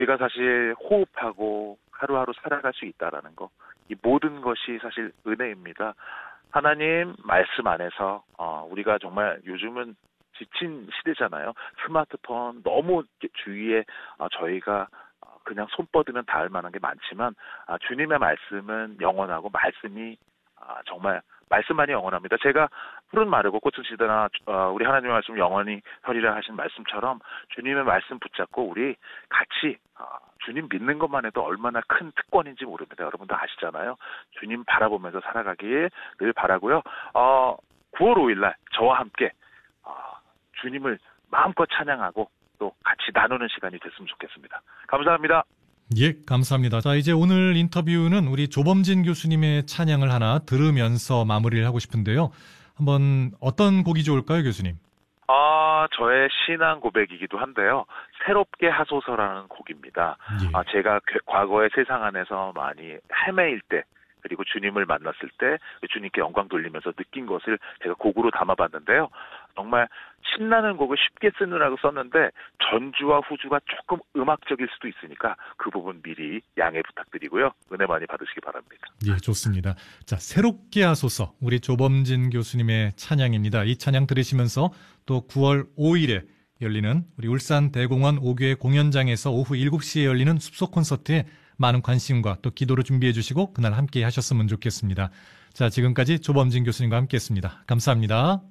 우리가 사실 호흡하고 하루하루 살아갈 수 있다라는 거, 이 모든 것이 사실 은혜입니다. 하나님 말씀 안에서 우리가 정말 요즘은 지친 시대잖아요. 스마트폰 너무 주위에 저희가 그냥 손 뻗으면 닿을 만한 게 많지만 주님의 말씀은 영원하고 말씀이 정말 말씀만이 영원합니다. 제가 푸른 마르고 꽃은 시드나 우리 하나님의 말씀 영원히 서리라 하신 말씀처럼 주님의 말씀 붙잡고 우리 같이 주님 믿는 것만 해도 얼마나 큰 특권인지 모릅니다. 여러분도 아시잖아요. 주님 바라보면서 살아가길 늘 바라고요. 9월 5일 날 저와 함께 주님을 마음껏 찬양하고 또 같이 나누는 시간이 됐으면 좋겠습니다. 감사합니다. 예, 감사합니다. 자, 이제 오늘 인터뷰는 우리 조범진 교수님의 찬양을 하나 들으면서 마무리를 하고 싶은데요. 한번 어떤 곡이 좋을까요, 교수님? 저의 신앙 고백이기도 한데요. 새롭게 하소서라는 곡입니다. 예. 제가 과거의 세상 안에서 많이 헤매일 때, 그리고 주님을 만났을 때 주님께 영광 돌리면서 느낀 것을 제가 곡으로 담아봤는데요. 정말 신나는 곡을 쉽게 쓰느라고 썼는데 전주와 후주가 조금 음악적일 수도 있으니까 그 부분 미리 양해 부탁드리고요. 은혜 많이 받으시기 바랍니다. 예, 좋습니다. 자, 새롭게 하소서 우리 조범진 교수님의 찬양입니다. 이 찬양 들으시면서 또 9월 5일에 열리는 우리 울산 대공원 5교회 공연장에서 오후 7시에 열리는 숲속 콘서트에 많은 관심과 또 기도를 준비해 주시고 그날 함께 하셨으면 좋겠습니다. 자, 지금까지 조범진 교수님과 함께했습니다. 감사합니다.